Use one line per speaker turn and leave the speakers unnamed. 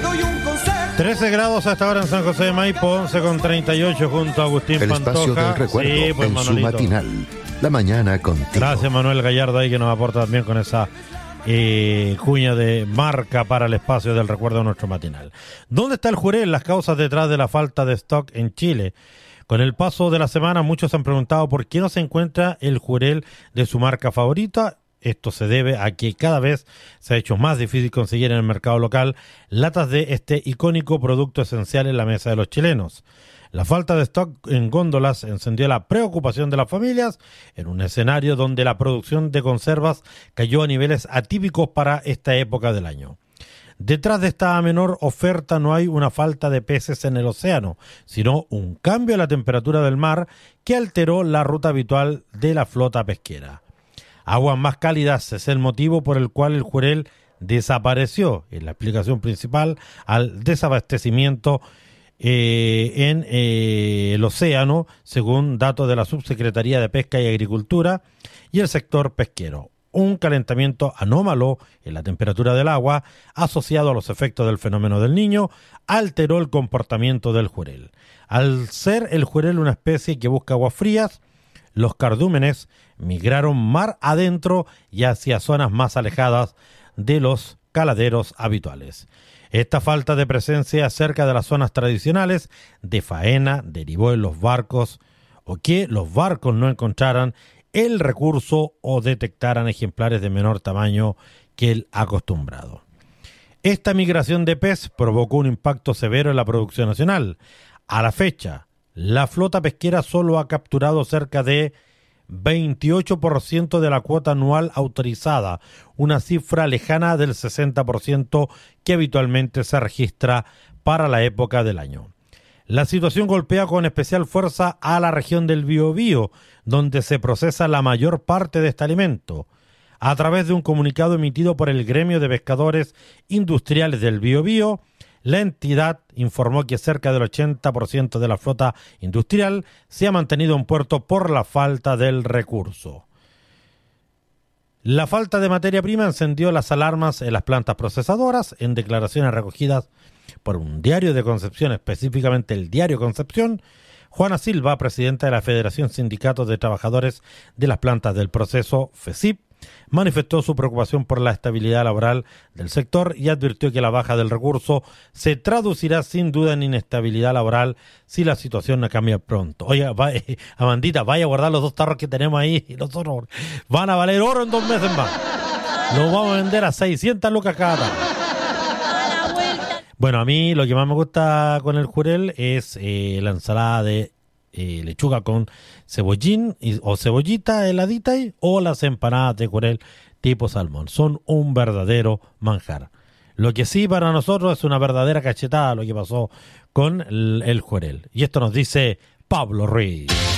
13 grados hasta ahora en San José de Maipo, 11:38 junto a Agustín
El
Pantoja.
espacio del recuerdo
Sí, pues,
en su
Manolito.
matinal. La mañana contigo.
Gracias, Manuel Gallardo, ahí que nos aporta también con esa cuña de marca para el espacio del recuerdo de nuestro matinal. ¿Dónde está el Jurel? Las causas detrás de la falta de stock en Chile. Con el paso de la semana, muchos se han preguntado por qué no se encuentra el Jurel de su marca favorita. Esto se debe a que cada vez se ha hecho más difícil conseguir en el mercado local latas de este icónico producto esencial en la mesa de los chilenos. La falta de stock en góndolas encendió la preocupación de las familias en un escenario donde la producción de conservas cayó a niveles atípicos para esta época del año. Detrás de esta menor oferta no hay una falta de peces en el océano, sino un cambio en la temperatura del mar que alteró la ruta habitual de la flota pesquera. Aguas más cálidas es el motivo por el cual el Jurel desapareció, en la explicación principal al desabastecimiento en el océano, según datos de la Subsecretaría de Pesca y Agricultura y el sector pesquero. Un calentamiento anómalo en la temperatura del agua, asociado a los efectos del fenómeno del Niño, alteró el comportamiento del Jurel. Al ser el Jurel una especie que busca aguas frías, los cardúmenes migraron mar adentro y hacia zonas más alejadas de los caladeros habituales. Esta falta de presencia cerca de las zonas tradicionales de faena derivó en los barcos o que los barcos no encontraran el recurso o detectaran ejemplares de menor tamaño que el acostumbrado. Esta migración de pez provocó un impacto severo en la producción nacional. A la fecha, la flota pesquera solo ha capturado cerca de 28% de la cuota anual autorizada, una cifra lejana del 60% que habitualmente se registra para la época del año. La situación golpea con especial fuerza a la región del Biobío, donde se procesa la mayor parte de este alimento. A través de un comunicado emitido por el Gremio de Pescadores Industriales del Biobío, la entidad informó que cerca del 80% de la flota industrial se ha mantenido en puerto por la falta del recurso. La falta de materia prima encendió las alarmas en las plantas procesadoras. En declaraciones recogidas por un diario de Concepción, específicamente el Diario Concepción, Juana Silva, presidenta de la Federación Sindicatos de Trabajadores de las Plantas del Proceso, FESIP, manifestó su preocupación por la estabilidad laboral del sector y advirtió que la baja del recurso se traducirá sin duda en inestabilidad laboral si la situación no cambia pronto. Oye, Amandita, vaya a guardar los 2 tarros que tenemos ahí, nosotros van a valer oro en 2 meses más. Los vamos a vender a 600 lucas cada tarro. Bueno, a mí lo que más me gusta con el Jurel es la ensalada de lechuga con cebollín o cebollita heladita o las empanadas de Jurel tipo salmón. Son un verdadero manjar. Lo que sí para nosotros es una verdadera cachetada lo que pasó con el Jurel. Y esto nos dice Pablo Ruiz.